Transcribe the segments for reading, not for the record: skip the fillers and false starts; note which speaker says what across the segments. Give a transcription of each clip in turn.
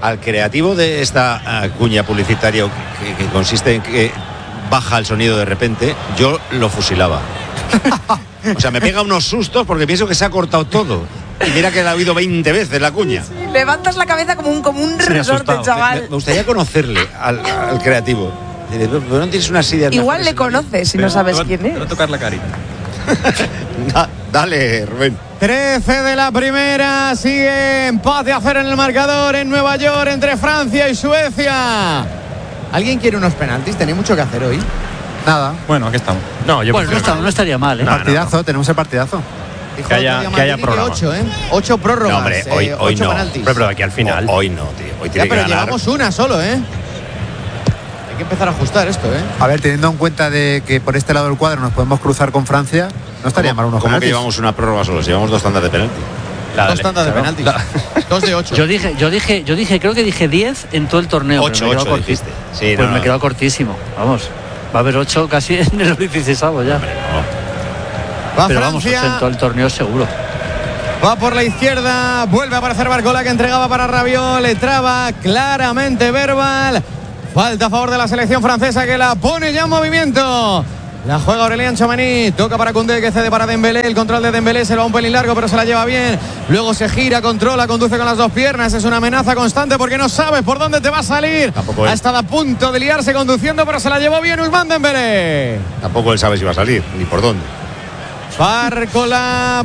Speaker 1: al creativo de esta cuña publicitaria que consiste en que baja el sonido de repente, yo lo fusilaba. O sea, me pega unos sustos porque pienso que se ha cortado todo. Y mira que la he oído 20 veces la cuña.
Speaker 2: Sí, levantas la cabeza como un resorte, chaval.
Speaker 1: Me gustaría conocerle al creativo. ¿No tienes una silla?
Speaker 2: Igual le conoces si no sabes quién es.
Speaker 3: Te va a tocar la carita.
Speaker 1: Dale, Rubén.
Speaker 4: 13 de la primera, sigue empate a 0 en el marcador en Nueva York entre Francia y Suecia. ¿Alguien quiere unos penaltis? ¿Tenéis mucho que hacer hoy?
Speaker 5: Nada.
Speaker 3: Bueno, aquí estamos.
Speaker 6: No, no estaría mal, ¿eh?
Speaker 5: Partidazo, tenemos el partidazo.
Speaker 6: Que haya programa.
Speaker 4: 8, ¿eh? 8 prórrogas.
Speaker 1: No, hombre, hoy
Speaker 4: 8
Speaker 1: no.
Speaker 4: penaltis.
Speaker 6: Pero aquí al final.
Speaker 1: Hoy no, tío. Hoy tiene
Speaker 4: Pero
Speaker 1: que ganar.
Speaker 4: llevamos una solo, ¿eh? Hay que empezar a ajustar esto, ¿eh?
Speaker 5: A ver, teniendo en cuenta de que por este lado del cuadro nos podemos cruzar con Francia, no estaría mal unos
Speaker 1: ¿Cómo que
Speaker 5: penaltis.
Speaker 1: llevamos una prórroga solo? Llevamos 2 tandas de penalti.
Speaker 4: 2 tandas de penaltis. 2 de 8.
Speaker 6: Yo dije, creo que dije 10 en todo el torneo.
Speaker 1: 8 dijiste. Sí,
Speaker 6: pues me he quedado cortísimo. Vamos. Va a haber 8 casi en el 16avo ya.
Speaker 4: Va
Speaker 6: Pero vamos, 8
Speaker 4: Francia.
Speaker 6: en todo el torneo seguro.
Speaker 4: Va por la izquierda, vuelve a aparecer Barcola que entregaba para Rabiot, le traba claramente Verbal. Falta a favor de la selección francesa que la pone ya en movimiento. La juega Aurélien Tchouameni, toca para Koundé que cede para Dembélé, el control de Dembélé se lo va un pelín largo pero se la lleva bien, luego se gira, controla, conduce con las 2 piernas, es una amenaza constante porque no sabes por dónde te va a salir. Ha estado a punto de liarse conduciendo pero se la llevó bien Ousmane Dembélé.
Speaker 1: Tampoco él sabe si va a salir, ni por dónde.
Speaker 4: Barcola,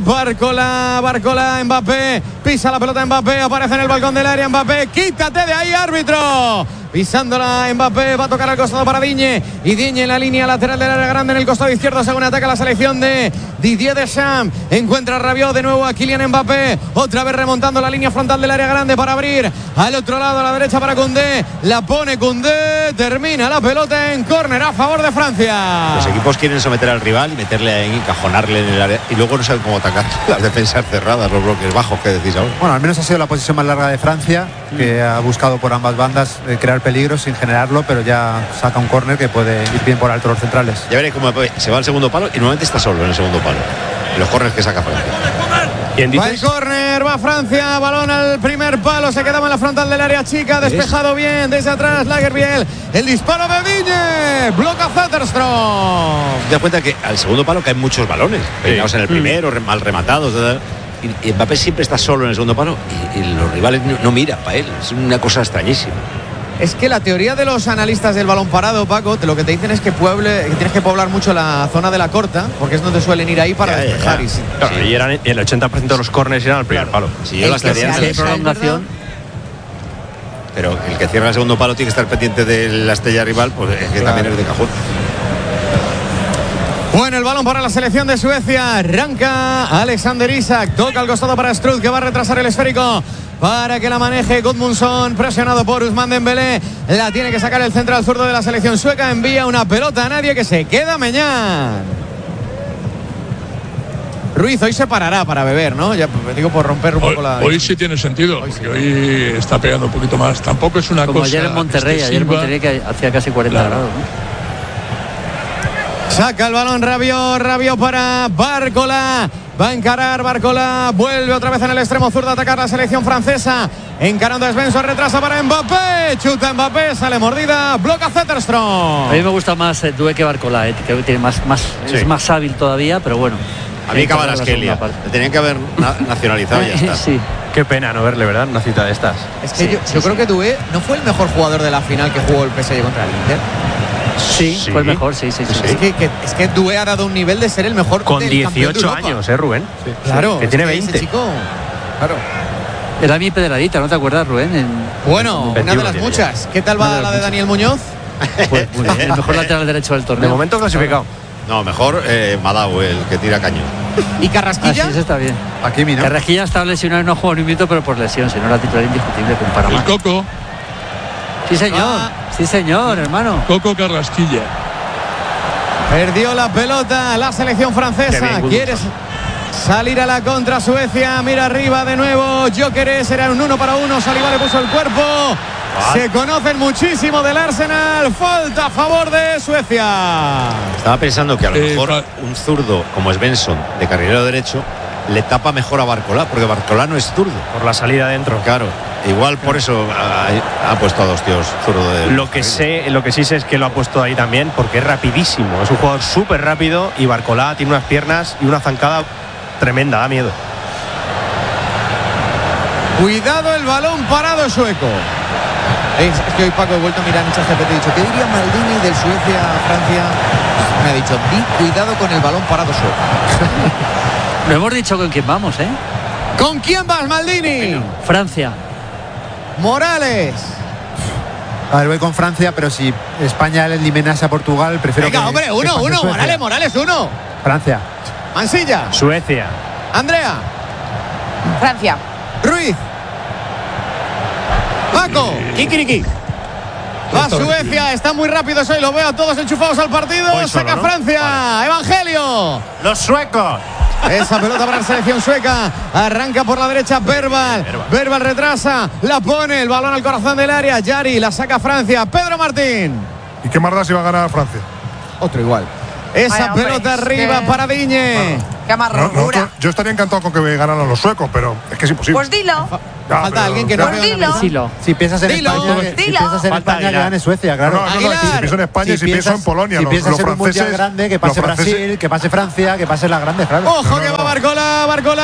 Speaker 4: Mbappé, pisa la pelota Mbappé, aparece en el balcón del área Mbappé, quítate de ahí árbitro, pisándola Mbappé, va a tocar al costado para Digne, y Digne en la línea lateral del área grande en el costado izquierdo, según ataca la selección de Didier Deschamps, encuentra a Rabiot de nuevo a Kylian Mbappé, otra vez remontando la línea frontal del área grande para abrir al otro lado a la derecha para Koundé, la pone Koundé, termina la pelota en córner a favor de Francia.
Speaker 1: Los equipos quieren someter al rival y meterle ahí, encajonarle en el área y luego no saben cómo atacar las defensas cerradas, los bloques bajos que decís ahora.
Speaker 5: Bueno, al menos ha sido la posición más larga de Francia, que ha buscado por ambas bandas crear peligro sin generarlo, pero ya saca un córner que puede ir bien por alto los centrales.
Speaker 1: Ya veréis cómo se va al segundo palo y normalmente está solo en el segundo palo. En los córners que saca Francia.
Speaker 4: Va el córner, va Francia, balón al primer palo, se quedaba en la frontal del área chica, despejado bien desde atrás Lagerbiel, el disparo de Digne, bloca Zetterstrom.
Speaker 1: Te das cuenta que al segundo palo caen muchos balones, peinados en el primero, mal rematados, y Mbappé siempre está solo en el segundo palo y los rivales no miran para él, es una cosa extrañísima.
Speaker 4: Es que la teoría de los analistas del balón parado, Paco, lo que te dicen es que tienes que poblar mucho la zona de la corta, porque es donde suelen ir ahí para despejar.
Speaker 6: Y
Speaker 3: eran el 80% de los córneres eran al primer palo.
Speaker 1: Si yo las teorías
Speaker 6: de prolongación.
Speaker 1: Pero el que cierra el segundo palo tiene que estar pendiente de la estrella rival, pues es que también es de cajón.
Speaker 4: Bueno, el balón para la selección de Suecia. Arranca Alexander Isak. Toca al costado para Struth, que va a retrasar el esférico para que la maneje Gudmundsson, presionado por Ousmane Dembélé. La tiene que sacar el central zurdo de la selección sueca. Envía una pelota a nadie que se queda Meñán. Ruiz hoy se parará para beber, ¿no? Ya digo por romper un poco la...
Speaker 7: Hoy sí tiene sentido, porque hoy está pegando un poquito más. Tampoco es una
Speaker 6: como
Speaker 7: cosa...
Speaker 6: Como ayer en Monterrey, que hacía casi 40 grados, ¿no?
Speaker 4: Saca el balón Rabiot para Barcola. Va a encarar Barcola. Vuelve otra vez en el extremo zurdo a atacar la selección francesa. Encarando a Svensson, retrasa para Mbappé. Chuta Mbappé, sale mordida. Bloca Zetterstrom.
Speaker 6: A mí me gusta más Doué que Barcola. Creo que tiene es más hábil todavía, pero bueno.
Speaker 1: A mí Kvaratskhelia. Le tenían que haber nacionalizado y ya está.
Speaker 6: Sí.
Speaker 3: Qué pena no verle, ¿verdad? Una cita de estas.
Speaker 4: Es que yo creo que Doué no fue el mejor jugador de la final que jugó el PSG contra el Inter.
Speaker 6: Sí, fue el mejor, sí.
Speaker 4: Es que Doué ha dado un nivel de ser el mejor
Speaker 3: con
Speaker 4: del
Speaker 3: 18 años, Rubén. Sí.
Speaker 4: Claro,
Speaker 3: que tiene 20.
Speaker 4: Ese chico, claro.
Speaker 6: Era mi pedradita, ¿no te acuerdas, Rubén?
Speaker 4: Bueno, una de las muchas. ¿Qué tal va la de Daniel Muñoz?
Speaker 6: Pues muy bien, el mejor lateral derecho del torneo.
Speaker 3: De momento clasificado.
Speaker 1: No, mejor Madao, el que tira caño.
Speaker 4: ¿Y Carrasquilla?
Speaker 6: Sí, eso está bien.
Speaker 5: Hakimi, ¿no?
Speaker 6: Carrasquilla está lesionado y no ha jugado ni un minuto, pero por lesión, si no era titular indiscutible con Panamá.
Speaker 7: El Coco.
Speaker 6: Sí, señor, hermano.
Speaker 7: Coco Carrasquilla.
Speaker 4: Perdió la pelota la selección francesa. Quiere salir a la contra Suecia. Mira arriba de nuevo. Gyökeres, era un 1-1. Saliba le puso el cuerpo. Se conocen muchísimo del Arsenal. Falta a favor de Suecia.
Speaker 1: Estaba pensando que a lo mejor un zurdo como Svensson, de carrilero derecho, le tapa mejor a Barcola, porque Barcola no es zurdo.
Speaker 3: Por la salida adentro.
Speaker 1: Claro. Igual por eso ha puesto a 2 tíos zurdo de...
Speaker 3: Lo que sí sé es que lo ha puesto ahí también porque es rapidísimo. Es un jugador súper rápido y Barcolá tiene unas piernas y una zancada tremenda, da miedo.
Speaker 4: Cuidado el balón parado sueco. Es que hoy, Paco, he vuelto a mirar en ChatGPT y he dicho, ¿qué diría Maldini del Suecia-Francia? Me ha dicho, cuidado con el balón parado sueco.
Speaker 6: No hemos dicho con quién vamos, ¿eh?
Speaker 4: ¿Con quién vas, Maldini?
Speaker 6: Francia.
Speaker 4: Morales.
Speaker 5: A ver, voy con Francia, pero si España le eliminase a Portugal, prefiero
Speaker 4: Venga,
Speaker 5: que...
Speaker 4: hombre, uno. Morales, uno.
Speaker 5: Francia.
Speaker 4: Mansilla.
Speaker 3: Suecia.
Speaker 4: Andrea.
Speaker 2: Francia.
Speaker 4: Ruiz. Paco. Kikiriki. Va Suecia, está muy rápido hoy, lo veo a todos enchufados al partido.
Speaker 3: Hoy solo,
Speaker 4: saca
Speaker 3: ¿no?
Speaker 4: Francia. Vale. Evangelio.
Speaker 1: ¡Los suecos!
Speaker 4: Esa pelota para la selección sueca. Arranca por la derecha Verbal. Verbal retrasa. La pone el balón al corazón del área. Yari la saca Francia. Pedro Martín.
Speaker 7: ¿Y qué más da si va a ganar Francia?
Speaker 4: Otro igual. Esa
Speaker 2: Ay, hombre,
Speaker 4: pelota
Speaker 2: es
Speaker 4: arriba
Speaker 2: que...
Speaker 4: para Diñe.
Speaker 2: Qué amargura.
Speaker 7: Yo estaría encantado con que ganaran los suecos, pero es que es imposible.
Speaker 2: Pues dilo.
Speaker 7: Ya,
Speaker 4: Falta
Speaker 7: pero-
Speaker 4: alguien que
Speaker 7: ya.
Speaker 4: no
Speaker 2: Pues
Speaker 4: vea
Speaker 2: dilo.
Speaker 6: Silo.
Speaker 5: Si piensas en
Speaker 4: Dilo,
Speaker 5: España,
Speaker 2: dilo.
Speaker 5: si piensas en
Speaker 3: Falta
Speaker 5: España, que
Speaker 3: Aguilar.
Speaker 5: gane Suecia, claro.
Speaker 7: No,
Speaker 4: Aguilar.
Speaker 7: si pienso en España y si pienso en Polonia,
Speaker 5: si
Speaker 7: los
Speaker 5: piensas en un mundial
Speaker 7: franceses...
Speaker 5: grande, que pase
Speaker 7: los franceses-
Speaker 5: Brasil, que pase Francia, que pase las grandes, claro.
Speaker 4: Ojo que va Barcola.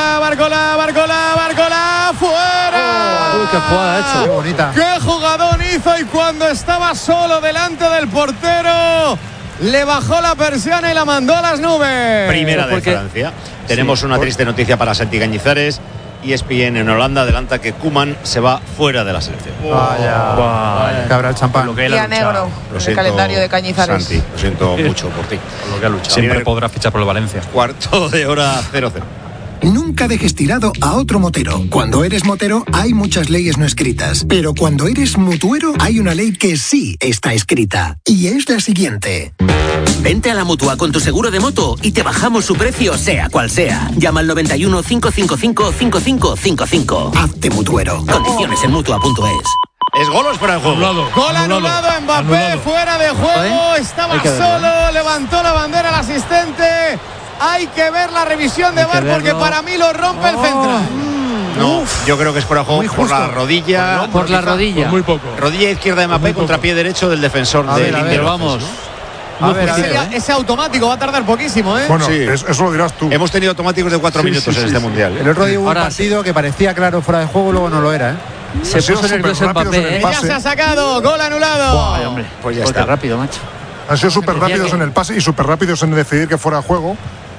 Speaker 4: ¡Fuera!
Speaker 6: Uy, qué jugada ha hecho.
Speaker 5: Qué bonita.
Speaker 4: ¡Qué jugadón hizo! Y cuando estaba solo delante del portero, le bajó la persiana y la mandó a las nubes.
Speaker 1: Primera de
Speaker 6: porque-
Speaker 1: Francia. Tenemos una triste noticia para Santi Cañizares. ESPN en Holanda adelanta que Koeman se va fuera de la selección.
Speaker 5: Vaya. Que habrá el champán.
Speaker 3: Lo que él ha
Speaker 2: Día
Speaker 3: luchado.
Speaker 2: negro.
Speaker 1: Lo
Speaker 2: El
Speaker 1: siento,
Speaker 2: calendario de Cañizares.
Speaker 1: Santi, lo siento mucho por ti.
Speaker 3: Con lo que ha luchado.
Speaker 1: Siempre
Speaker 3: podrá fichar por el Valencia.
Speaker 1: Cuarto de hora 0-0.
Speaker 8: Nunca dejes tirado a otro motero. Cuando eres motero hay muchas leyes no escritas, pero cuando eres mutuero hay una ley que sí está escrita, y es la siguiente.
Speaker 9: Vente a la Mutua con tu seguro de moto y te bajamos su precio sea cual sea. Llama al 91 555 5555.
Speaker 8: Hazte mutuero.
Speaker 9: Condiciones en Mutua.es.
Speaker 1: ¿Es gol o es fuera de juego?
Speaker 4: Gol anulado, Mbappé fuera de juego, estaba
Speaker 6: Hay que verlo,
Speaker 4: solo, levantó la bandera el asistente. Hay que ver la revisión de
Speaker 6: Hay que
Speaker 4: VAR porque
Speaker 6: verlo.
Speaker 4: para mí lo rompe el central.
Speaker 1: No, yo creo que es fuera de juego
Speaker 5: Muy
Speaker 1: por la
Speaker 5: justo.
Speaker 1: rodilla.
Speaker 6: Por la rodilla.
Speaker 7: Muy poco.
Speaker 1: Rodilla izquierda de Mbappé contra pie derecho del defensor
Speaker 5: A
Speaker 1: del
Speaker 5: ver, a ver,
Speaker 1: Inter.
Speaker 6: Pero vamos.
Speaker 5: A ver, a ver.
Speaker 4: Ese automático va a tardar poquísimo, ¿eh?
Speaker 7: Bueno,
Speaker 1: Sí.
Speaker 7: eso lo dirás tú.
Speaker 1: Hemos tenido automáticos de 4 minutos en este mundial.
Speaker 5: El otro día hubo un
Speaker 6: Ahora
Speaker 5: partido que parecía claro fuera de juego, luego no lo era, ¿eh?
Speaker 6: Se
Speaker 7: Ha sido
Speaker 6: puso nervioso
Speaker 7: superrápidos en
Speaker 6: Mbappé,
Speaker 7: el
Speaker 6: ¿eh?
Speaker 7: pase.
Speaker 4: Ya se ha sacado, gol anulado.
Speaker 6: Ay, hombre.
Speaker 1: Pues ya
Speaker 6: Porque
Speaker 1: está.
Speaker 6: rápido, macho.
Speaker 7: Han sido súper
Speaker 6: Decía
Speaker 7: rápidos
Speaker 6: que-
Speaker 7: en el pase y súper rápidos en decidir que fuera juego,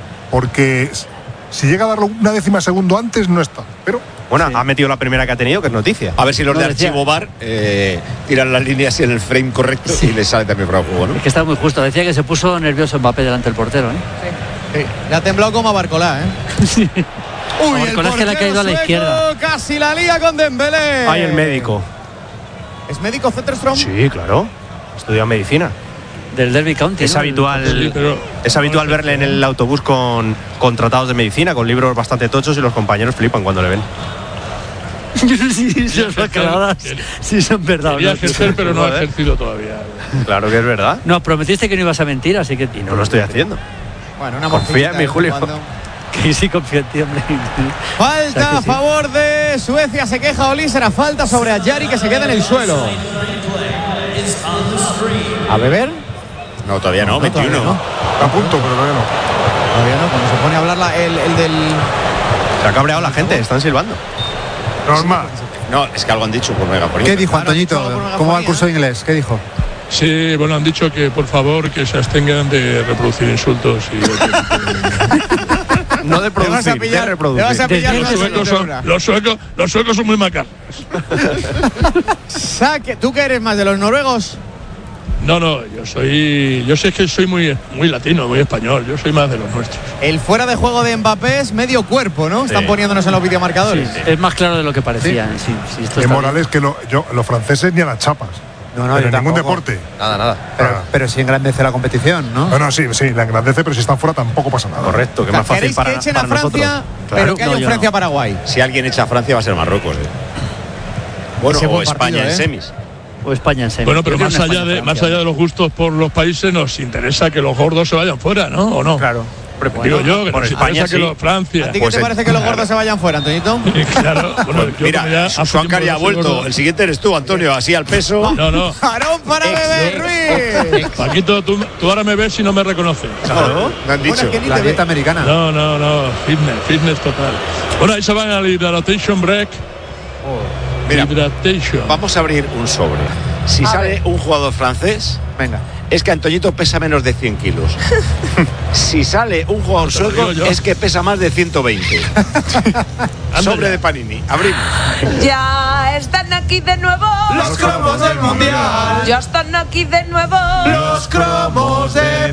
Speaker 7: porque si llega a darlo una décima segundo antes, no está. Pero
Speaker 3: Bueno, ha metido la primera que ha tenido, que es noticia.
Speaker 1: A ver si los
Speaker 6: No,
Speaker 1: de
Speaker 6: decía-
Speaker 1: archivo VAR tiran las líneas en el frame correcto y les sale también fuera de juego, ¿no?
Speaker 6: Es que está muy justo. Decía que se puso nervioso Mbappé delante del portero, ¿eh?
Speaker 4: Le ha temblado como a Barcolá, ¿eh?
Speaker 6: Sí.
Speaker 4: Uy,
Speaker 6: A Barcolá es que le ha
Speaker 4: portero
Speaker 6: caído a la
Speaker 4: sueco
Speaker 6: izquierda.
Speaker 4: Casi la lía con Dembélé.
Speaker 3: Ay, el médico.
Speaker 4: ¿Es médico Zetterstrom?
Speaker 3: Sí, claro. Estudia medicina.
Speaker 6: Del Derby County.
Speaker 3: Es
Speaker 6: ¿no?
Speaker 3: habitual,
Speaker 7: pero-
Speaker 3: es habitual verle en el autobús con tratados de medicina, con libros bastante tochos y los compañeros flipan cuando le ven.
Speaker 6: Yo no sé si son bacaladas, si son verdad o
Speaker 7: Quería
Speaker 6: no.
Speaker 7: ejercer, pero no ha
Speaker 3: Joder.
Speaker 7: ejercido todavía.
Speaker 3: Claro que es verdad.
Speaker 6: No, prometiste que no ibas a mentir, así que.
Speaker 3: Y no lo estoy haciendo.
Speaker 4: Bueno, una
Speaker 3: Confía en
Speaker 4: morcillita
Speaker 3: mí,
Speaker 4: de
Speaker 3: Julio.
Speaker 4: vez en cuando.
Speaker 6: Que sí confío en ti, hombre.
Speaker 4: Falta
Speaker 6: O sea que
Speaker 4: a
Speaker 6: sí.
Speaker 4: favor de Suecia, se queja Oli, será falta sobre Ayari que se queda en el suelo. ¿A beber?
Speaker 1: No, todavía no, 21.
Speaker 4: todavía no.
Speaker 7: Está a punto, pero todavía no.
Speaker 4: Todavía no, cuando se pone a hablar el del...
Speaker 3: Se ha cabreado la gente, están silbando.
Speaker 7: Normal.
Speaker 1: No, es que algo han dicho por megafonía.
Speaker 5: ¿Qué dijo
Speaker 4: Claro,
Speaker 5: Antoñito?
Speaker 4: solo por una
Speaker 5: ¿Cómo va el
Speaker 4: gafonía.
Speaker 5: curso de inglés? ¿Qué dijo?
Speaker 7: Sí, bueno, han dicho que por favor que se abstengan de reproducir insultos y
Speaker 3: No de
Speaker 4: Le vas a
Speaker 3: producir, de
Speaker 4: pillar, le
Speaker 3: reproducir.
Speaker 4: vas a pillar
Speaker 7: los
Speaker 4: una
Speaker 7: suecos
Speaker 4: segunda.
Speaker 7: los suecos son muy macarros.
Speaker 4: Saque, ¿tú qué eres más de los noruegos?
Speaker 7: No, yo sé que soy muy latino, muy español, yo soy más de los nuestros.
Speaker 4: El fuera de juego de Mbappé es medio cuerpo, ¿no? Están poniéndonos en los videomarcadores.
Speaker 6: Es más claro de lo que parecía. Sí, sí, esto
Speaker 7: Y
Speaker 6: está
Speaker 7: Morales que los franceses ni a las chapas.
Speaker 5: No,
Speaker 7: Pero
Speaker 5: yo
Speaker 7: en ningún
Speaker 5: tampoco.
Speaker 7: deporte.
Speaker 3: Nada.
Speaker 5: Pero sí engrandece la competición, ¿no?
Speaker 7: No, sí, la engrandece, pero si están fuera tampoco pasa nada.
Speaker 3: Correcto, que
Speaker 4: O sea,
Speaker 3: más fácil
Speaker 4: ¿queréis
Speaker 3: para,
Speaker 4: que echen
Speaker 3: para
Speaker 4: a Francia,
Speaker 3: nosotros.
Speaker 4: pero
Speaker 3: Claro.
Speaker 4: que haya
Speaker 6: No,
Speaker 4: un
Speaker 6: yo no.
Speaker 4: Francia-Paraguay?
Speaker 1: Si alguien echa a Francia va a ser Marruecos. Bueno,
Speaker 4: Ese
Speaker 1: o
Speaker 4: buen
Speaker 1: España
Speaker 4: partido,
Speaker 1: en
Speaker 4: ¿eh?
Speaker 1: semis.
Speaker 6: O España en semis.
Speaker 7: Bueno, pero
Speaker 6: Yo creo
Speaker 7: más
Speaker 6: en
Speaker 7: allá de
Speaker 6: España-Francia.
Speaker 7: los gustos por los países, nos interesa que los gordos se vayan fuera, ¿no? ¿O no?
Speaker 5: Claro.
Speaker 10: Digo yo, que
Speaker 3: por
Speaker 10: no, si
Speaker 3: España
Speaker 10: piensa que
Speaker 3: sí.
Speaker 10: lo- Francia.
Speaker 4: ¿A ti qué
Speaker 1: Pues
Speaker 4: te parece que los gordos se vayan fuera, Antoñito?
Speaker 10: Claro, bueno, yo como
Speaker 1: Mira,
Speaker 10: ya hace
Speaker 1: Suancar
Speaker 10: tiempo
Speaker 1: ya ha
Speaker 10: no soy
Speaker 1: vuelto.
Speaker 10: gordo.
Speaker 1: El siguiente eres tú, Antonio, así al peso.
Speaker 10: No.
Speaker 4: ¡Varón para Bebé Ruiz!
Speaker 10: Paquito, tú ahora me ves y no me reconoces.
Speaker 1: Claro, me han dicho.
Speaker 4: Bueno, es que ni
Speaker 5: La
Speaker 4: te
Speaker 5: dieta
Speaker 4: ve.
Speaker 5: americana.
Speaker 10: No, fitness total. Bueno, ahí se van al Hydration Break.
Speaker 1: Mira,
Speaker 10: Hydration.
Speaker 1: vamos a abrir un sobre. Si
Speaker 2: A
Speaker 1: sale
Speaker 2: ver.
Speaker 1: un jugador francés,
Speaker 5: Venga.
Speaker 1: es que Antoñito pesa menos de 100 kilos. Si sale un jugador
Speaker 10: Te lo
Speaker 1: sueco,
Speaker 10: digo yo.
Speaker 1: es que pesa más de 120. Sobre de Panini. Abrimos.
Speaker 2: Ya están aquí de nuevo.
Speaker 4: Los cromos del Mundial.
Speaker 2: Ya están aquí de nuevo.
Speaker 4: Los cromos de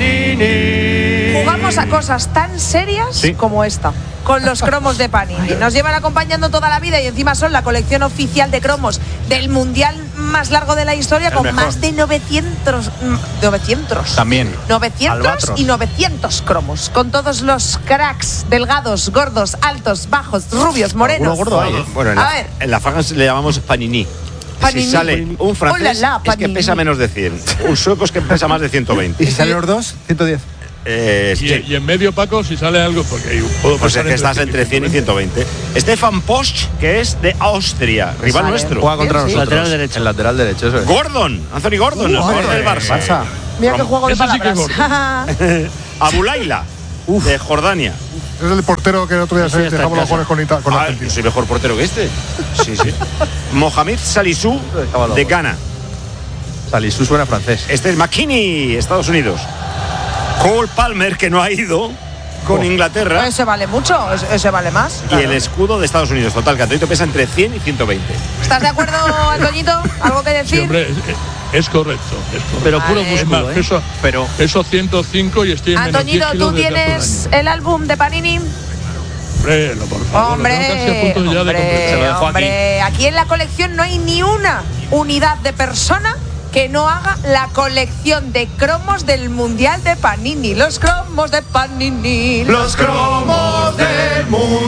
Speaker 4: Panini.
Speaker 2: Jugamos a cosas tan serias como esta, con los cromos de Panini. Nos llevan acompañando toda la vida y encima son la colección oficial de cromos del mundial más largo de la historia, con más de 900.
Speaker 3: También.
Speaker 2: 900
Speaker 3: Albatros.
Speaker 2: y 900 cromos, con todos los cracks, delgados, gordos, altos, bajos, rubios, morenos.
Speaker 3: gordo hay,
Speaker 1: Bueno,
Speaker 2: A ver.
Speaker 1: en la Fagan le llamamos Panini.
Speaker 2: Panini.
Speaker 1: Si sale un francés,
Speaker 2: Hola,
Speaker 1: es que
Speaker 2: Panini.
Speaker 1: pesa menos de 100. Un sueco es que pesa más de 120.
Speaker 5: ¿Y si salen los dos? 110.
Speaker 10: Y en medio, Paco, si sale algo, porque ahí puedo
Speaker 1: Pues es
Speaker 10: pasar
Speaker 1: que estás entre 100 y 120. Stefan Posch, que es de Austria, rival
Speaker 2: Vale.
Speaker 1: nuestro.
Speaker 3: Juega contra
Speaker 2: Sí, sí.
Speaker 3: nosotros.
Speaker 6: Lateral derecho.
Speaker 3: El lateral derecho, eso es.
Speaker 1: Gordon, Anthony Gordon, el jugador del Barça.
Speaker 2: Mira qué juego de
Speaker 10: Ese sí que es
Speaker 2: palabras.
Speaker 1: Abulaila, de Jordania.
Speaker 7: Es el portero que el otro día
Speaker 6: Ese
Speaker 7: se
Speaker 6: ya está
Speaker 7: dejaba
Speaker 6: en
Speaker 7: los goles con
Speaker 1: Ah,
Speaker 7: Argentina.
Speaker 1: yo soy mejor portero que este. Sí. Mohamed Salisu, de Ghana.
Speaker 3: Salisu suena francés.
Speaker 1: Este es McKinney, Estados Unidos. Cole Palmer, que no ha ido con Inglaterra.
Speaker 2: Ese vale mucho, ese vale más.
Speaker 1: Y el escudo de Estados Unidos. Total, que Antonito pesa entre 100 y 120.
Speaker 2: ¿Estás de acuerdo, Antoñito? ¿Algo que decir?
Speaker 10: Sí, hombre, es correcto.
Speaker 6: Pero puro
Speaker 2: Vale.
Speaker 10: Es más,
Speaker 6: músculo, ¿eh?
Speaker 10: peso 105 y estoy en menos 10
Speaker 2: Antoñito,
Speaker 10: kilos
Speaker 2: ¿tú
Speaker 10: desde hace un
Speaker 2: tienes
Speaker 10: año.
Speaker 2: el álbum de Panini?
Speaker 10: Hombre, por favor, lo tengo casi a punto ya de completar.
Speaker 3: Se lo dejo
Speaker 2: hombre, aquí en la colección no hay ni una unidad de persona que no haga la colección de cromos del Mundial de Panini. Los cromos de Panini.
Speaker 4: Los cromos del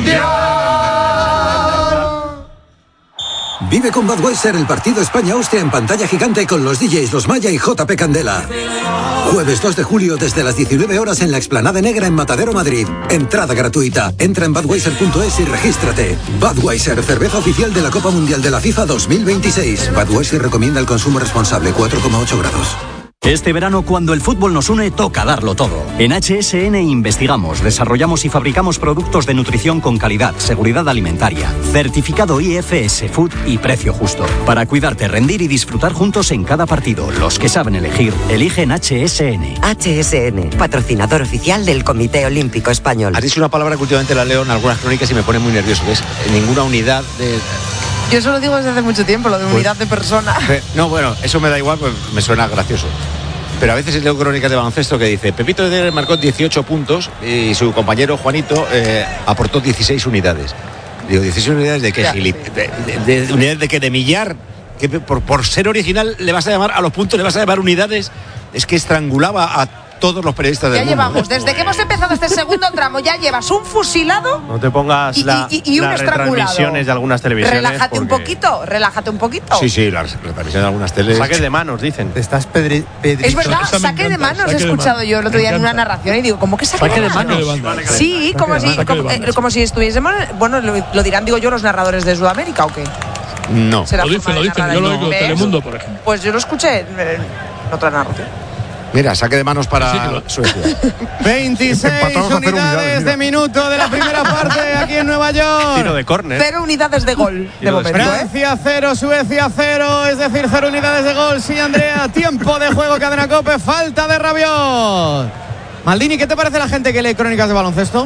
Speaker 4: Mundial.
Speaker 11: Vive con Budweiser el partido España-Austria en pantalla gigante con los DJs Los Maya y JP Candela. Jueves 2 de julio desde las 19 horas en la Explanada Negra en Matadero, Madrid. Entrada gratuita. Entra en budweiser.es y regístrate. Budweiser, cerveza oficial de la Copa Mundial de la FIFA 2026. Budweiser recomienda el consumo responsable, 4,8 grados.
Speaker 12: Este verano, cuando el fútbol nos une, toca darlo todo. En HSN investigamos, desarrollamos y fabricamos productos de nutrición con calidad, seguridad alimentaria, certificado IFS Food y precio justo. Para cuidarte, rendir y disfrutar juntos en cada partido. Los que saben elegir, eligen HSN.
Speaker 13: HSN, patrocinador oficial del Comité Olímpico Español.
Speaker 1: Has dicho una palabra que últimamente la leo en algunas crónicas y me pone muy nervioso, que es ninguna unidad de...
Speaker 2: Yo eso lo digo desde hace mucho tiempo, lo de unidad de persona.
Speaker 1: No, bueno, eso me da igual, pues me suena gracioso. Pero a veces leo crónicas de baloncesto que dice Pepito de marcó 18 puntos y su compañero Juanito aportó 16 unidades. Digo, ¿16 unidades de qué? ¿De unidades de qué? ¿De millar? ¿Que por ser original le vas a llamar a los puntos, le vas a llamar unidades? Es que estrangulaba a todos los periodistas del
Speaker 2: Ya
Speaker 1: mundo.
Speaker 2: llevamos, desde que hemos empezado este segundo tramo, ya llevas un fusilado
Speaker 3: No te pongas
Speaker 2: y un
Speaker 3: las
Speaker 2: estrangulado.
Speaker 3: retransmisiones de algunas televisiones.
Speaker 2: Relájate un
Speaker 3: porque
Speaker 2: poquito, relájate un poquito.
Speaker 1: Sí, las retransmisiones de algunas teles.
Speaker 3: Saques de manos, dicen.
Speaker 5: Te estás
Speaker 2: Es verdad,
Speaker 10: Esa me
Speaker 2: saque de
Speaker 10: encanta,
Speaker 2: manos he
Speaker 10: saque de
Speaker 2: escuchado
Speaker 10: manos.
Speaker 2: yo el otro día
Speaker 10: Me
Speaker 2: en una
Speaker 10: encanta.
Speaker 2: narración y digo, ¿cómo que saque de manos? Sí, como si estuviésemos, bueno, lo dirán, digo yo, los narradores de Sudamérica o qué.
Speaker 1: No.
Speaker 2: Será
Speaker 10: Lo
Speaker 2: forma de
Speaker 10: dicen,
Speaker 2: narrar
Speaker 10: yo lo
Speaker 2: allí.
Speaker 10: digo,
Speaker 2: ¿Ves?
Speaker 10: Telemundo, por ejemplo.
Speaker 2: Pues yo lo escuché en otra narración.
Speaker 1: Mira, saque de manos para Suecia.
Speaker 4: 26
Speaker 7: Empatados a 0
Speaker 4: unidades
Speaker 7: unidades,
Speaker 4: de minuto de la primera parte aquí en Nueva York.
Speaker 3: Tiro de córner.
Speaker 2: 0 unidades de gol de
Speaker 3: Tiro de
Speaker 2: momento, ¿eh?
Speaker 4: Francia 0, Suecia 0, es decir, 0 unidades de gol. Sí, Andrea, tiempo de juego, Cadena Cope, falta de Rabiot. Maldini, ¿qué te parece la gente que lee crónicas de baloncesto?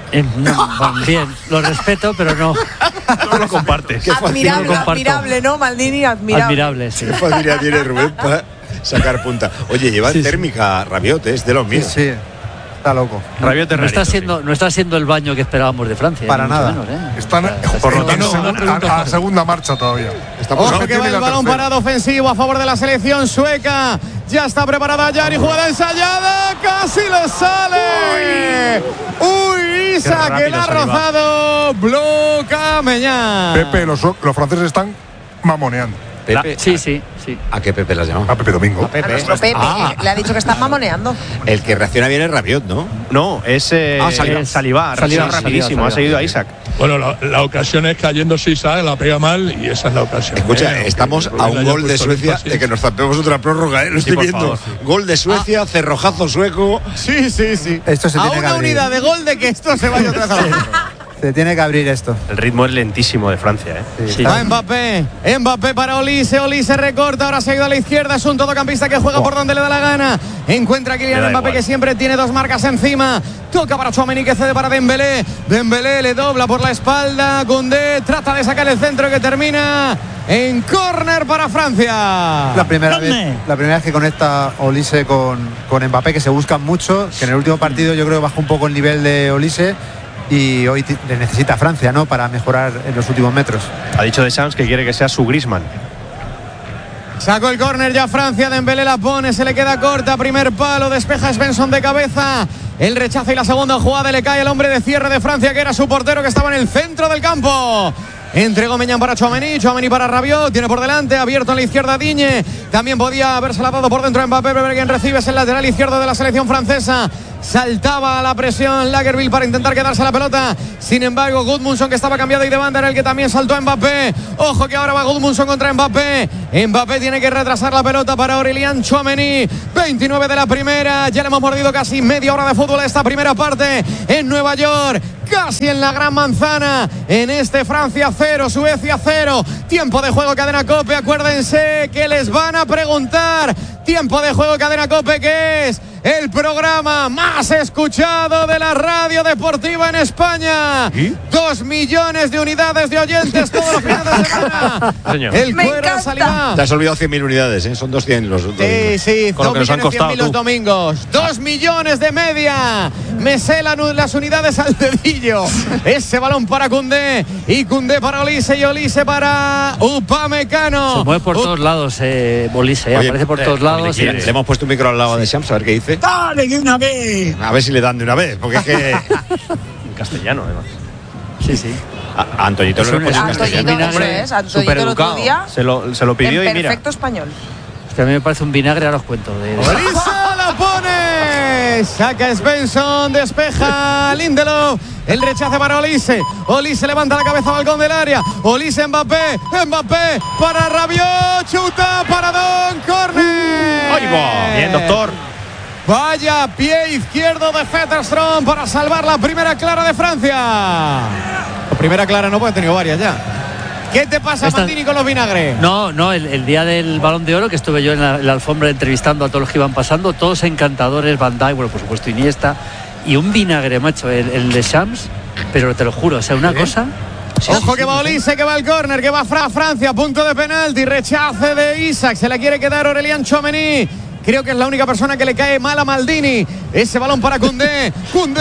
Speaker 6: Bien, lo respeto, pero no.
Speaker 3: No lo compartes.
Speaker 2: Admirable,
Speaker 6: No comparto.
Speaker 2: admirable, ¿no, Maldini? Admirable.
Speaker 6: Admirable, sí.
Speaker 1: Qué facilidad tiene Rubén para sacar punta. Oye, lleva térmica Rabiot, es de los míos.
Speaker 5: Sí, está loco.
Speaker 3: Rabiot es
Speaker 6: No está,
Speaker 3: rarito,
Speaker 6: siendo, no está siendo el baño que esperábamos de Francia.
Speaker 5: Para
Speaker 6: ni mucho
Speaker 5: nada.
Speaker 6: menos, ¿eh?
Speaker 7: Están
Speaker 10: Por lo tanto,
Speaker 7: a segunda marcha todavía.
Speaker 4: Ojo que va el balón parado ofensivo a favor de la selección sueca. Ya está preparada Yari, jugada ensayada, casi le sale. Uy, Isa, que la ha rozado. Bloca Meñán.
Speaker 7: Pepe, los franceses están mamoneando.
Speaker 1: Pepe.
Speaker 6: Sí.
Speaker 1: ¿A qué Pepe las llamó?
Speaker 7: A Pepe Domingo.
Speaker 2: A nuestro Pepe. Le ha dicho que está mamoneando.
Speaker 1: El que reacciona bien es Rabiot, ¿no?
Speaker 3: No, es Saliba rapidísimo, ha seguido a Isaac.
Speaker 10: Bueno, la ocasión es cayéndose Isaac, la pega mal y esa es la ocasión.
Speaker 1: Escucha, estamos a un gol de Suecia de que nos zampemos otra prórroga, Lo estoy viendo.
Speaker 3: Favor,
Speaker 1: Gol de Suecia, cerrojazo sueco.
Speaker 4: Sí.
Speaker 5: Esto se
Speaker 4: a
Speaker 5: tiene que
Speaker 4: una
Speaker 5: abrir.
Speaker 4: unidad de gol de que esto se vaya otra vez.
Speaker 5: Se tiene que abrir esto.
Speaker 3: El ritmo es lentísimo de Francia,
Speaker 5: Sí.
Speaker 4: Va Mbappé para Olise recorta, ahora se ha ido a la izquierda, es un todocampista que juega por donde le da la gana. Encuentra a Kylian Mbappé
Speaker 3: igual.
Speaker 4: que siempre tiene dos marcas encima. Toca para Tchouaméni que cede para Dembélé. Dembélé le dobla por la espalda. Koundé trata de sacar el centro que termina en córner para Francia.
Speaker 5: La primera vez que conecta Olise con Mbappé, que se buscan mucho, que en el último partido yo creo que bajó un poco el nivel de Olise. Y hoy le necesita Francia, ¿no?, para mejorar en los últimos metros.
Speaker 3: Ha dicho Deschamps que quiere que sea su Griezmann.
Speaker 4: Sacó el córner ya Francia, Dembélé la pone, se le queda corta, primer palo, despeja Svensson de cabeza. El rechazo y la segunda jugada le cae al hombre de cierre de Francia, que era su portero, que estaba en el centro del campo. Entregó Meñán para Tchouaméni para Rabiot, tiene por delante, abierto en la izquierda Digne. También podía haberse dado por dentro Mbappé, pero quien recibe es el lateral izquierdo de la selección francesa. Saltaba a la presión Lagerbielke para intentar quedarse la pelota. Sin embargo, Gudmundsson, que estaba cambiado y de banda, era el que también saltó a Mbappé. Ojo que ahora va Gudmundsson contra Mbappé. Mbappé tiene que retrasar la pelota para Aurélien Tchouaméni. 29 de la primera. Ya le hemos mordido casi media hora de fútbol a esta primera parte en Nueva York. Casi en la Gran Manzana. En este Francia 0, Suecia 0. Tiempo de juego, Cadena COPE. Acuérdense que les van a preguntar. Tiempo de juego, Cadena COPE, que es el programa más escuchado de la radio deportiva en España. 2 millones de unidades de oyentes todos los fines de semana. El cuero Saliba.
Speaker 1: Te has olvidado 100.000 unidades, ¿eh? Son 200 los domingos.
Speaker 4: Sí,
Speaker 3: con lo que nos han costado
Speaker 4: 2.100.000 los domingos. 2 millones de media. Me sé las unidades al dedillo. Ese balón para Koundé. Y Koundé para Olise. Y Olise para Upamecano.
Speaker 6: Se mueve por todos lados, Olise. Aparece por todos lados.
Speaker 1: Le hemos puesto un micro al lado de Deschamps a ver qué dice.
Speaker 14: ¡Dale de una vez!
Speaker 1: A ver si le dan de una vez, porque es que...
Speaker 3: En castellano, además.
Speaker 6: Sí.
Speaker 1: A Antoñito le hemos puesto en castellano.
Speaker 2: Antoñito el otro día
Speaker 3: se lo pidió
Speaker 2: en
Speaker 3: y mira.
Speaker 2: perfecto español.
Speaker 6: Hostia, a mí me parece un vinagre, ahora os cuento.
Speaker 4: Olise la pone. Saca Svensson, despeja Lindelof. El rechace para Olise. Olise levanta la cabeza al balcón del área. Olise, Mbappé para Rabiot. Chuta para Don, córner.
Speaker 3: Bien, doctor.
Speaker 4: Vaya pie izquierdo de Fetterstrom para salvar la primera clara de Francia. La primera clara no, puede, he tenido varias ya. ¿Qué te pasa, Maldini, con los vinagres?
Speaker 6: No, el día del Balón de Oro, que estuve yo en la alfombra entrevistando a todos los que iban pasando, todos encantadores, Van Dijk, bueno, por supuesto Iniesta, y un vinagre, macho, el de Shams, pero te lo juro, o sea, una cosa...
Speaker 4: Ojo que va Olise, que va el córner, que va Francia, punto de penalti, rechace de Isaac, se la quiere quedar Aurélien Tchouaméni. Creo que es la única persona que le cae mal a Maldini. Ese balón para Koundé,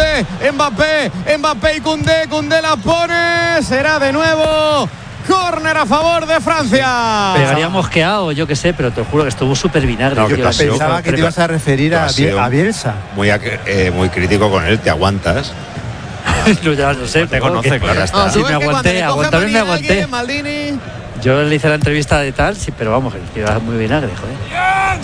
Speaker 4: Mbappé y Koundé la pone, será de nuevo córner a favor de Francia.
Speaker 6: Pegaría mosqueado, yo qué sé, pero te juro que estuvo súper vinagre.
Speaker 5: No, pensaba que te ibas a referir a Bielsa.
Speaker 1: Muy crítico con él, te aguantas.
Speaker 6: No, ya lo sé,
Speaker 3: te conoce, claro.
Speaker 6: Sí, me aguanté, aguantarme me aguanté.
Speaker 4: Maldini.
Speaker 6: Yo le hice la entrevista de tal, sí, pero vamos, que era muy vinagre, joder.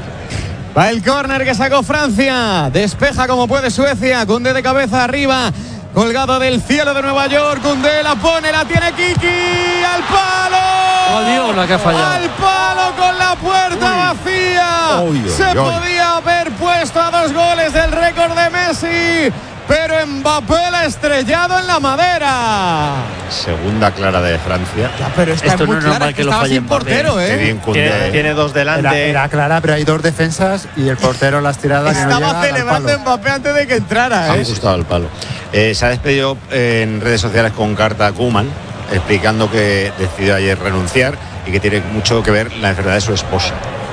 Speaker 4: Va el córner que sacó Francia. Despeja como puede Suecia. Koundé de cabeza arriba. Colgado del cielo de Nueva York. Koundé la pone, la tiene Kiki. Al palo.
Speaker 6: Oh, Dios, la que ha fallado.
Speaker 4: Al palo con la puerta vacía. Se podía haber puesto a 2 goles del récord de Messi. Pero Mbappé la ha estrellado en la madera.
Speaker 1: Segunda clara de Francia.
Speaker 4: Ya, pero esta
Speaker 6: esto
Speaker 4: es muy
Speaker 6: no es
Speaker 4: clara,
Speaker 6: normal que lo
Speaker 4: estaba
Speaker 6: falle
Speaker 4: sin
Speaker 6: Mbappé.
Speaker 4: portero,
Speaker 1: Qué bien Koundé.
Speaker 3: Tiene 2 delante.
Speaker 5: Era clara, pero hay 2 defensas y el portero las tiradas.
Speaker 4: Estaba celebrando Mbappé antes de que entrara.
Speaker 1: Han gustado el palo. Se ha despedido en redes sociales con carta a Koeman, explicando que decidió ayer renunciar y que tiene mucho que ver la enfermedad de su esposa.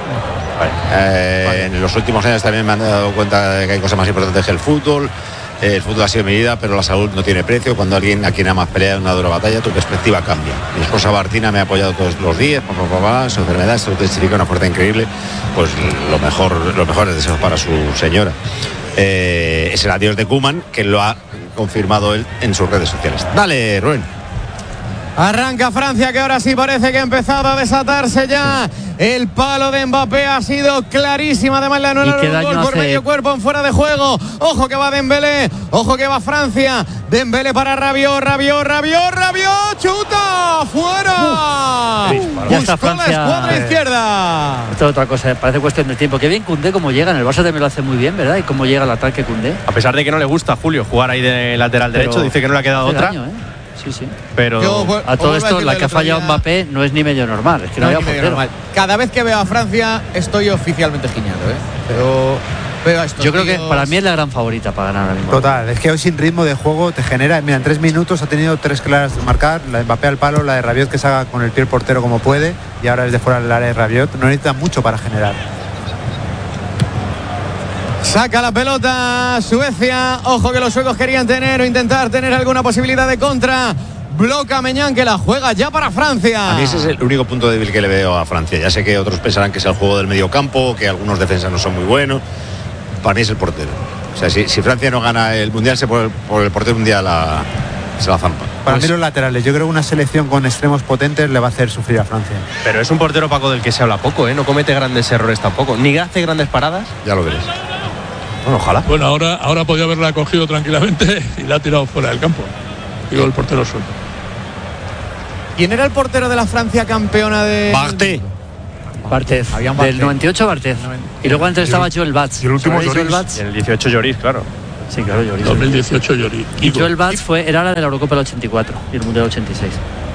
Speaker 1: En los últimos años también me han dado cuenta de que hay cosas más importantes que el fútbol. El fútbol ha sido mi vida, pero la salud no tiene precio. Cuando alguien a quien amas pelea en una dura batalla, tu perspectiva cambia. Mi esposa Martina me ha apoyado todos los días, su enfermedad, se testifica una fuerza increíble. Pues los mejores deseos para su señora. Es el adiós de Koeman, que lo ha confirmado él en sus redes sociales. Dale, Rubén.
Speaker 4: Arranca Francia, que ahora sí parece que ha empezado a desatarse ya. El palo de Mbappé ha sido clarísima. Además, le anularon un gol por medio cuerpo en fuera de juego. Ojo que va Dembélé. Ojo que va Francia. Dembélé para Rabiot. ¡Chuta! ¡Fuera!
Speaker 6: Ya está Francia.
Speaker 4: La escuadra izquierda.
Speaker 6: Esto es otra cosa, parece cuestión de tiempo. Qué bien Koundé como llega. En el Barça también lo hace muy bien, ¿verdad? Y cómo llega el ataque Koundé.
Speaker 3: A pesar de que no le gusta a Julio jugar ahí de lateral derecho, dice que no le ha quedado otra.
Speaker 6: Daño, ¿eh? Sí.
Speaker 3: Pero
Speaker 6: a todo esto, la que ha fallado Mbappé no es ni medio normal. Es que no había portero.
Speaker 4: Cada vez que veo a Francia estoy oficialmente giñado, Pero veo a estos
Speaker 6: Yo creo que para mí es la gran favorita para ganar ahora mismo.
Speaker 5: Total, es que hoy sin ritmo de juego te genera. Mira, en 3 minutos ha tenido 3 claras de marcar: la de Mbappé al palo, la de Rabiot que saca con el pie el portero como puede, y ahora desde fuera del área de Rabiot. No necesita mucho para generar.
Speaker 4: Saca la pelota Suecia. Ojo que los suecos querían tener o intentar tener alguna posibilidad de contra. Bloca Meñán, que la juega ya para Francia.
Speaker 1: A mí ese es el único punto débil que le veo a Francia. Ya sé que otros pensarán que es el juego del medio campo, que algunos defensas no son muy buenos. Para mí es el portero. O sea, si Francia no gana el Mundial, por el portero un día se la zampa.
Speaker 5: Para mí los laterales. Yo creo que una selección con extremos potentes le va a hacer sufrir a Francia.
Speaker 3: Pero es un portero, Paco, del que se habla poco, No comete grandes errores tampoco. Ni hace grandes paradas.
Speaker 1: Ya lo veréis.
Speaker 3: Bueno, ojalá.
Speaker 10: Bueno, ahora podía haberla cogido tranquilamente y la ha tirado fuera del campo. Digo, el portero suelto.
Speaker 4: ¿Quién era el portero de la Francia campeona de...?
Speaker 6: Barthez. Del 98 Barthez. Y luego antes estaba Joel Bats.
Speaker 7: Y el último Lloris.
Speaker 3: Y el 18 Lloris, claro.
Speaker 6: Sí, claro, Lloris.
Speaker 10: 2018 Lloris.
Speaker 6: Y Joel Bats era la de la Eurocopa del 84 y el Mundial del 86.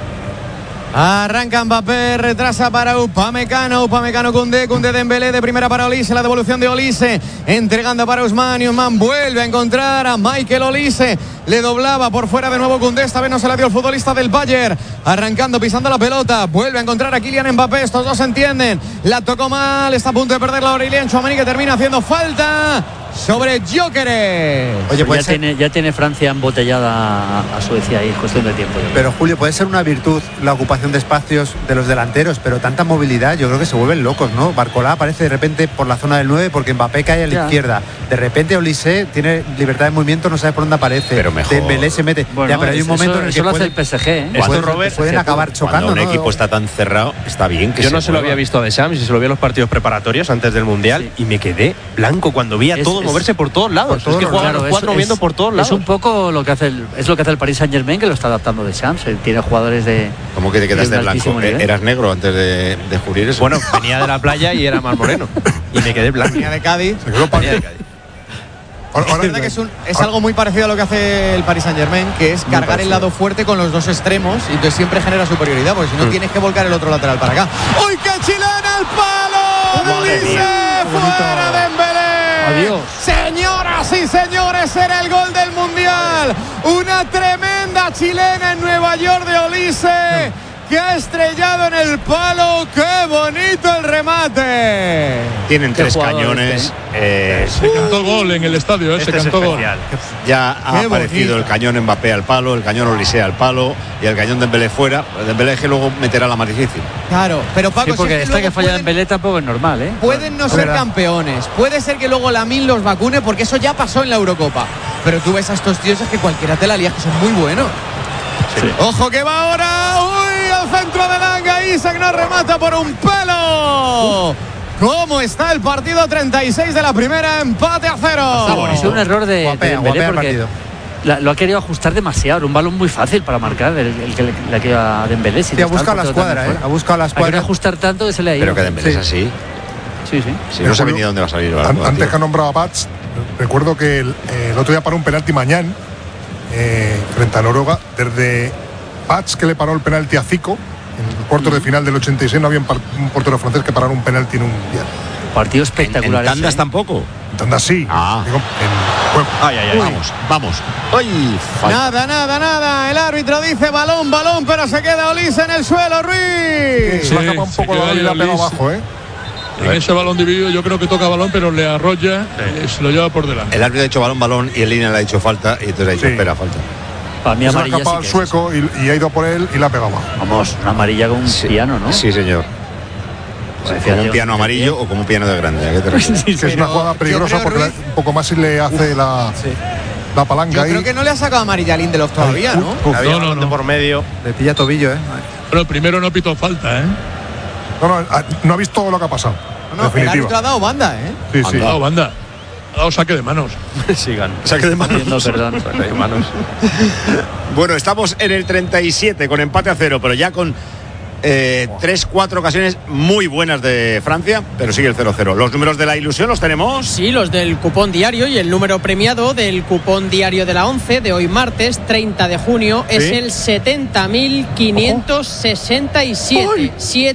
Speaker 4: Arranca Mbappé, retrasa para Upamecano Koundé Dembélé de primera para Olise, la devolución de Olise, entregando para Ousmane, vuelve a encontrar a Michael Olise, le doblaba por fuera de nuevo Koundé, esta vez no se la dio el futbolista del Bayern, arrancando, pisando la pelota, vuelve a encontrar a Kylian Mbappé, estos dos se entienden, la tocó mal, está a punto de perder la Aurélien Tchouaméni, que termina haciendo falta sobre Gyökeres.
Speaker 5: Oye,
Speaker 6: pues ya tiene Francia embotellada a Suecia y es cuestión de tiempo.
Speaker 5: Pero Julio, puede ser una virtud la ocupación de espacios de los delanteros, pero tanta movilidad, yo creo que se vuelven locos, ¿no? Barcola aparece de repente por la zona del 9 porque Mbappé cae a la izquierda. De repente Olise tiene libertad de movimiento, no sabe por dónde aparece.
Speaker 1: Pero mejor.
Speaker 5: Dembélé se mete.
Speaker 6: Bueno,
Speaker 5: pero hay un momento en el que
Speaker 6: lo hace el PSG,
Speaker 5: pueden acabar chocando.
Speaker 1: Cuando un equipo está tan cerrado, está bien que
Speaker 3: yo no se lo había visto a Deschamps y se lo vi en los partidos preparatorios antes del Mundial y me quedé blanco cuando vi a todo moverse por todos lados. Es que juegan los cuatro viendo por todos lados.
Speaker 6: Es un poco lo que hace el Paris Saint-Germain, que lo está adaptando Deschamps. Tiene jugadores de...
Speaker 1: ¿Cómo que te quedaste blanco? ¿Eras negro antes de descubrir eso?
Speaker 3: Bueno, venía de la playa y era más moreno. Y me quedé blanco.
Speaker 4: Venía de Cádiz.
Speaker 7: Se quedó
Speaker 3: venía de Cádiz.
Speaker 4: Es verdad que es algo muy parecido a lo que hace el Paris Saint-Germain, que es cargar el lado fuerte con los dos extremos y entonces siempre genera superioridad, porque si no tienes que volcar el otro lateral para acá. ¡Uy, qué chilena al palo! ¡De Olise! ¡Fuera de Dembélé!
Speaker 6: Adiós.
Speaker 4: Señoras y señores, era el gol del Mundial. Una tremenda chilena en Nueva York de Olise, que ha estrellado en el palo. ¡Qué bonito el remate!
Speaker 1: Tienen 3 cañones.
Speaker 10: Se cantó gol en el estadio, se cantó gol.
Speaker 1: Ya ha aparecido el cañón Mbappé al palo, el cañón Olise al palo y el cañón Dembélé fuera. Dembélé que luego meterá la más difícil.
Speaker 4: Claro, pero Paco,
Speaker 6: sí, porque esta que falla Dembélé tampoco es normal,
Speaker 4: Pueden no ser campeones, puede ser que luego Lamine los vacune, porque eso ya pasó en la Eurocopa. Pero tú ves a estos tíos, es que cualquiera te la lía, que son muy buenos. Sí. Ojo que va ahora. ¡Uy! Al centro de Langa. Isak no remata por un pelo. ¿Cómo está el partido? 36 de la primera, empate a 0.
Speaker 6: Es un error de Dembélé porque lo ha querido ajustar demasiado. Un balón muy fácil para marcar el que le queda a Dembélé.
Speaker 5: Ha buscado la escuadra, Ha buscado la escuadra.
Speaker 6: Ha querido ajustar tanto que se le ha ido.
Speaker 1: Pero que Dembélé es así.
Speaker 6: Sí.
Speaker 1: Si no sabe ni dónde va a salir.
Speaker 7: Antes que ha nombrado a Bats, recuerdo que el otro día paró un penalti Mañán frente a Noruega. Desde Bats, que le paró el penalti a Zico en el cuarto de final del 86, no había un portero francés que parara un penalti en un mundial.
Speaker 6: Partido espectacular.
Speaker 1: ¿En tandas tampoco?
Speaker 7: En tandas sí.
Speaker 1: Vamos. ¡Ay!
Speaker 4: Nada. El árbitro dice balón, pero se queda Olise en el suelo, Ruiz.
Speaker 7: Se acaba un poco la bola y la pega abajo,
Speaker 10: En ese balón dividido yo creo que toca balón, pero le arrolla y se lo lleva por delante.
Speaker 1: El árbitro ha dicho balón y el línea le ha dicho falta y entonces ha dicho espera, falta.
Speaker 6: Para mí amarilla.
Speaker 7: Se ha escapado el sueco y ha ido por él y la ha pegado abajo.
Speaker 6: Vamos, una amarilla con un piano, ¿no?
Speaker 1: Sí, señor. Como un piano amarillo o como un piano de grande. ¿A qué te refieres?
Speaker 7: Que es una jugada peligrosa porque un poco más si le hace la... la palanca.
Speaker 4: Yo
Speaker 7: ahí.
Speaker 4: creo que no le ha sacado amarilla a Lindelof todavía, ¿no?
Speaker 3: Había
Speaker 10: no.
Speaker 3: balón por medio.
Speaker 5: Le pilla tobillo, ¿eh?
Speaker 10: Pero primero no pitó falta, ¿eh?
Speaker 7: No ha visto lo que ha pasado.
Speaker 4: No, el árbitro ha dado banda, ¿eh?
Speaker 7: Sí, sí.
Speaker 10: Ha dado banda. Ha dado saque de manos.
Speaker 3: Sigan.
Speaker 1: Saque de manos.
Speaker 6: Pidiendo perdón.
Speaker 3: Saque de manos.
Speaker 1: Bueno, estamos en el 37 con empate a 0, pero ya con 3-4 ocasiones muy buenas de Francia, pero sigue el 0-0. Los números de la ilusión los tenemos.
Speaker 14: Sí, los del cupón diario, y el número premiado del cupón diario de la 11 de hoy martes 30 de junio es el 70.567.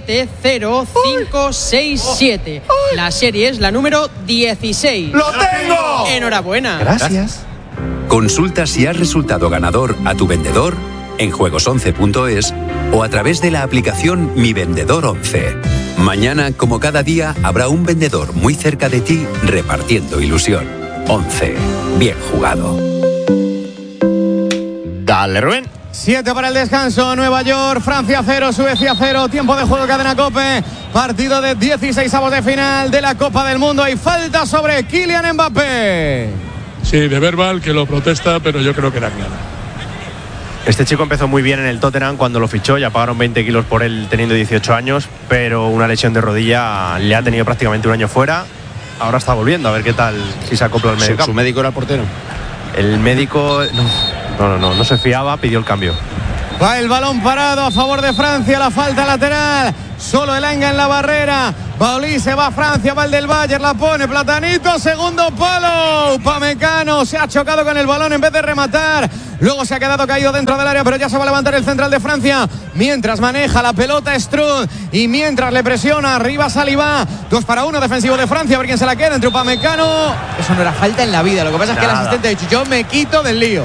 Speaker 14: 70567. La serie es la número 16.
Speaker 1: ¡Lo tengo!
Speaker 14: Enhorabuena.
Speaker 11: Gracias. Consulta si has resultado ganador a tu vendedor en juegos11.es o a través de la aplicación Mi Vendedor 11. Mañana, como cada día, habrá un vendedor muy cerca de ti repartiendo ilusión. 11. Bien jugado.
Speaker 1: Dale, Rubén.
Speaker 4: 7 para el descanso, Nueva York, Francia 0, Suecia 0, tiempo de juego, cadena COPE, partido de 16avos de final de la Copa del Mundo. Hay falta sobre Kylian Mbappé.
Speaker 10: Sí, de Verbal, que lo protesta, pero yo creo que era clara.
Speaker 3: Este chico empezó muy bien en el Tottenham cuando lo fichó, ya pagaron 20 kilos por él teniendo 18 años, pero una lesión de rodilla le ha tenido prácticamente un año fuera. Ahora está volviendo, a ver qué tal, si se acopla al medio.
Speaker 1: ¿Su médico era el portero?
Speaker 3: El médico no se fiaba, pidió el cambio.
Speaker 4: Va el balón parado a favor de Francia, la falta lateral, solo Elanga en la barrera. Baulí se va a Francia, va el del Bayern, la pone Platanito, segundo palo. Upamecano se ha chocado con el balón en vez de rematar. Luego se ha quedado caído dentro del área, pero ya se va a levantar el central de Francia. Mientras maneja la pelota Strud y mientras le presiona arriba Saliba. 2-1 defensivo de Francia, a ver quién se la queda entre Upamecano. Eso no era falta en la vida, lo que pasa es que el asistente ha dicho: yo me quito del lío.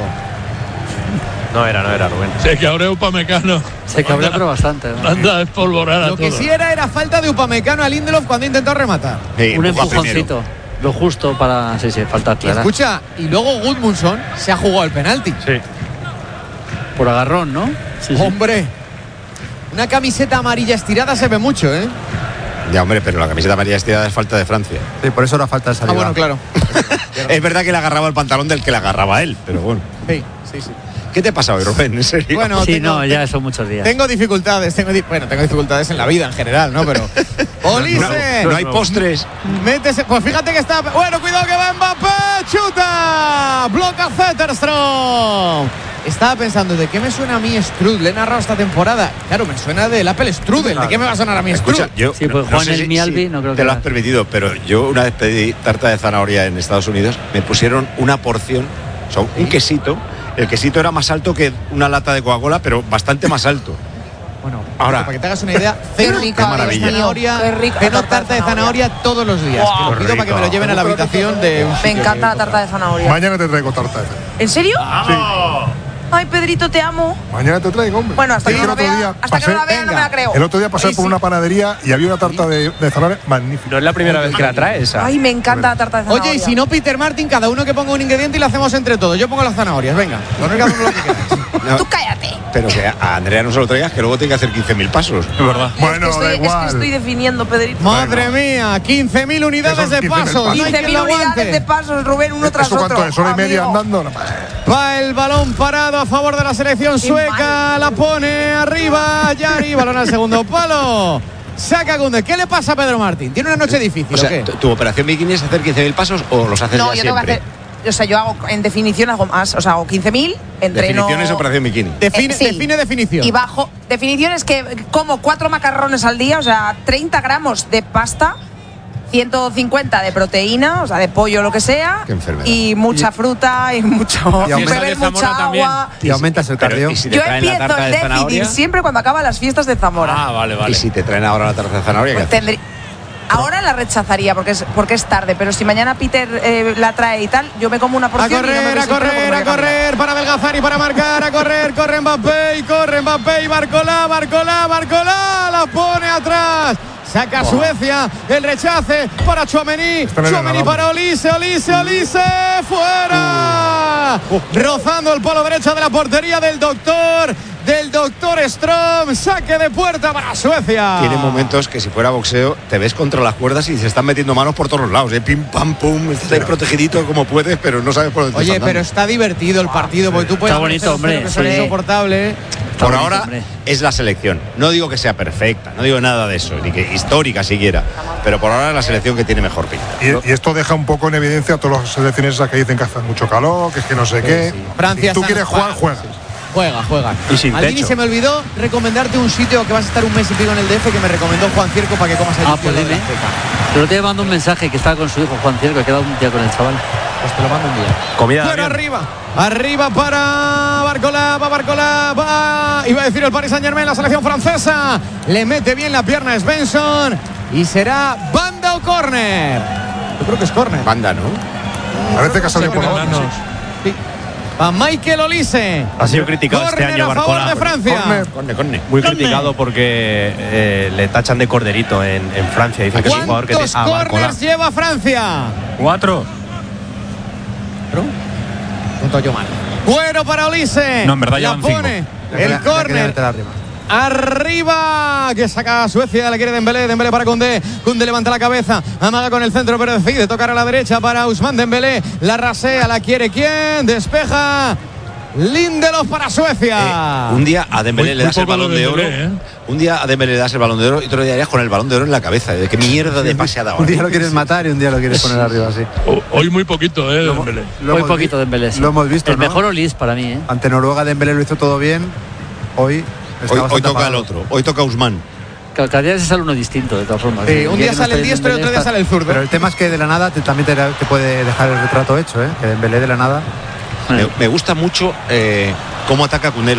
Speaker 3: No era, Rubén.
Speaker 10: Se cabreó Upamecano.
Speaker 6: Se cabreó, pero bastante, ¿no?
Speaker 10: Anda a espolvorar a
Speaker 4: Lo que
Speaker 10: todos.
Speaker 4: sí era falta de Upamecano a Lindelof cuando intentó rematar.
Speaker 6: Un empujoncito. Lo justo para... Sí, falta clara.
Speaker 4: Escucha, y luego Gudmundsson se ha jugado el penalti.
Speaker 3: Sí.
Speaker 6: Por agarrón, ¿no? Sí,
Speaker 4: Hombre, una camiseta amarilla estirada se ve mucho, ¿eh?
Speaker 1: Ya, hombre, pero la camiseta amarilla estirada es falta de Francia.
Speaker 5: Sí, por eso era falta de Saliba.
Speaker 4: Ah, bueno, claro.
Speaker 1: Es verdad que le agarraba el pantalón del que le agarraba él, pero bueno.
Speaker 4: Sí.
Speaker 1: ¿Qué te pasa hoy, Rubén? ¿En serio?
Speaker 4: Bueno,
Speaker 6: sí, ya son muchos días.
Speaker 4: Tengo dificultades, tengo dificultades en la vida en general, ¿no? Pero Olise,
Speaker 1: no hay postres.
Speaker 4: Métese, pues fíjate que está, bueno, cuidado que va Mbappé, chuta, bloca Zetterstrom. Estaba pensando, ¿de qué me suena a mí Strudel? Le he narrado esta temporada. Claro, me suena del Apple Strudel. ¿De qué me va a sonar a mí Strudel?
Speaker 1: Yo,
Speaker 6: sí, pues Juan el Mialbi, no creo que
Speaker 1: te lo has permitido, pero yo una vez pedí tarta de zanahoria en Estados Unidos, me pusieron una porción, o sea, un quesito. El quesito era más alto que una lata de Coca-Cola, pero bastante más alto.
Speaker 4: Bueno,
Speaker 1: ahora,
Speaker 4: para que te hagas una idea, ceno tarta de zanahoria todos los días.
Speaker 2: Wow.
Speaker 4: Que lo pido para que me lo lleven a la habitación de un
Speaker 2: Me
Speaker 4: sitio
Speaker 2: encanta la tarta de zanahoria.
Speaker 7: Mañana te traigo tarta de zanahoria.
Speaker 2: ¿En serio?
Speaker 7: Sí.
Speaker 2: Ay, Pedrito, te amo.
Speaker 7: Mañana te traigo, hombre.
Speaker 2: Bueno, hasta
Speaker 7: Sí,
Speaker 2: que no
Speaker 7: el otro
Speaker 2: la
Speaker 7: día
Speaker 2: vea, hasta que no la vea no me la creo.
Speaker 7: El otro día pasé por una panadería y había una tarta de zanahoria magnífica.
Speaker 3: No es la primera vez que la traes.
Speaker 2: Ay, me encanta la tarta de zanahoria.
Speaker 4: Oye, y si no, Peter Martin, cada uno que ponga un ingrediente y lo hacemos entre todos. Yo pongo las zanahorias, venga. Poner cada uno lo que queráis.
Speaker 2: Tú cállate.
Speaker 1: Pero que a Andrea no se lo traigas, que luego tiene que hacer 15.000 pasos.
Speaker 3: Es verdad.
Speaker 7: Bueno,
Speaker 2: es que estoy definiendo, Pedrito.
Speaker 4: Madre mía, 15.000 unidades de pasos. No hay quien
Speaker 2: 15.000
Speaker 4: lo
Speaker 2: unidades
Speaker 4: aguante.
Speaker 2: de pasos, Rubén, uno tras
Speaker 7: ¿Eso
Speaker 2: otro.
Speaker 7: cuánto es? ¿Hora y media
Speaker 2: amigo.
Speaker 7: andando?
Speaker 4: Va el balón parado a favor de la selección sueca. La pone arriba Yari. Balón al segundo palo. Saca Gunde. ¿Qué le pasa a Pedro Martín? ¿Tiene una noche difícil
Speaker 1: O sea,
Speaker 4: o qué?
Speaker 1: ¿tu operación bikini es hacer 15.000 pasos o los haces
Speaker 2: No,
Speaker 1: ya
Speaker 2: yo tengo que
Speaker 1: siempre?
Speaker 2: hacer. O sea, yo hago en definición hago más. O sea, hago 15.000, entreno.
Speaker 1: Definición es operación bikini.
Speaker 4: Define,
Speaker 2: sí.
Speaker 4: define definición.
Speaker 2: Y bajo. Definición es que como 4 macarrones al día, o sea, 30 gramos de pasta, 150 de proteína, o sea, de pollo o lo que sea.
Speaker 1: Qué enfermedad.
Speaker 2: Y mucha fruta y mucho.
Speaker 5: Y aumenta-
Speaker 2: beber mucha agua.
Speaker 5: Y aumentas el cardio.
Speaker 1: ¿Y si te
Speaker 2: Yo
Speaker 1: traen la
Speaker 2: empiezo
Speaker 1: tarta
Speaker 2: el
Speaker 1: de
Speaker 2: déficit
Speaker 1: zanahoria?
Speaker 2: siempre cuando acaban las fiestas de Zamora.
Speaker 3: Ah, vale.
Speaker 1: ¿Y si te traen ahora la tarta de zanahoria?
Speaker 2: Pues
Speaker 1: ¿qué haces?
Speaker 2: ahora la rechazaría porque es tarde, pero si mañana Peter la trae y tal, yo me como una
Speaker 4: A
Speaker 2: porción. y no me
Speaker 4: correr, a
Speaker 2: desespero porque
Speaker 4: correr,
Speaker 2: voy
Speaker 4: a
Speaker 2: caminar.
Speaker 4: correr para adelgazar y para marcar, a correr, corre Mbappé y Barcolá, la pone atrás. Saca Suecia, el rechace para Tchouaméni, Tchouaméni para Olise, fuera. Rozando el palo derecho de la portería del doctor del doctor Strom. Saque de puerta para Suecia.
Speaker 1: Tiene momentos que si fuera boxeo te ves contra las cuerdas y se están metiendo manos por todos los lados, pim pam pum, estás ahí protegidito como puedes, pero no sabes por dónde.
Speaker 4: Oye, pero está divertido el partido, porque tú puedes.
Speaker 6: Está bonito, hombre.
Speaker 4: Es insoportable.
Speaker 1: Por ahora es la selección. No digo que sea perfecta, no digo nada de eso, ni que histórica siquiera, pero por ahora es la selección que tiene mejor pinta.
Speaker 7: Y esto deja un poco en evidencia a todas las selecciones esas que dicen que hace mucho calor, que es que no sé qué.
Speaker 4: Francia,
Speaker 7: si tú quieres jugar, juegas.
Speaker 4: Juega.
Speaker 3: Y sin
Speaker 4: Aldini,
Speaker 3: techo.
Speaker 4: se me olvidó recomendarte un sitio que vas a estar un mes y pico en el DF que me recomendó Juan Cierco para que comas el
Speaker 6: Pues dime. Pero te mando un mensaje que estaba con su hijo Juan Cierco, que ha quedado un día con el chaval.
Speaker 4: Pues te lo mando un día.
Speaker 3: Comida.
Speaker 4: Bueno, arriba para Barcola, va. Iba a decir el Paris Saint-Germain, la selección francesa. Le mete bien la pierna a Svensson y será banda o córner. Yo creo que es córner.
Speaker 1: Banda, ¿no?
Speaker 7: Parece que ha salido por la banda.
Speaker 4: Sí. A Michael Olise.
Speaker 3: Ha sido criticado este año
Speaker 4: a favor
Speaker 3: Barcola.
Speaker 4: de Francia.
Speaker 1: Corne.
Speaker 3: Muy criticado porque le tachan de corderito en Francia. Dicen que es un jugador que
Speaker 4: ¿Cuántos
Speaker 3: a Barcola.
Speaker 4: corners lleva Francia?
Speaker 15: 4.
Speaker 4: Punto Yoman. Bueno para Olise.
Speaker 15: No, en verdad
Speaker 4: la
Speaker 15: llevan
Speaker 4: pone
Speaker 15: 5.
Speaker 4: el córner. Arriba, que saca a Suecia, la quiere Dembélé para Koundé. Koundé levanta la cabeza, amaga con el centro, pero decide tocar a la derecha para Ousmane Dembélé. La rasea, la quiere ¿quién? Despeja Lindelof para Suecia.
Speaker 1: Un día a Dembélé le das el balón de oro. Un día a Dembélé le das el balón de oro y otro día harías con el balón de oro en la cabeza. ¿De qué mierda de pase ha dado?
Speaker 5: Un día lo quieres matar y un día lo quieres poner arriba así.
Speaker 10: Hoy muy poquito, Dembélé.
Speaker 6: Muy poquito Dembélé.
Speaker 5: Lo hemos visto,
Speaker 6: el
Speaker 5: ¿no?
Speaker 6: mejor Olise para mí,
Speaker 5: Ante Noruega Dembélé lo hizo todo bien. Hoy
Speaker 1: toca el otro. Hoy toca Ousmane.
Speaker 6: Cada día se sale uno distinto, de todas formas.
Speaker 4: Sí, un día sale el diestro y otro día sale el zurdo.
Speaker 5: Pero el tema es que de la nada también te puede dejar el retrato hecho, ¿eh? Que Dembélé de la nada.
Speaker 1: Me gusta mucho cómo ataca Koundé.